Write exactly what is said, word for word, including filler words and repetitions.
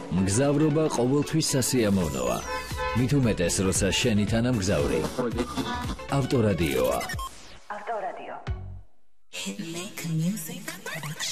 მგზავრობა ყოველთვის სასიამოვნოა. მით უმეტეს, როცა შენი თანამგზავრი ავტორადიოა. Autoradiyo. Hit make music production.